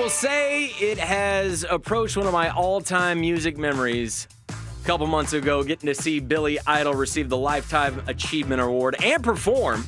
will say it has approached one of my all-time music memories. A couple months ago, getting to see Billy Idol receive the Lifetime Achievement Award and perform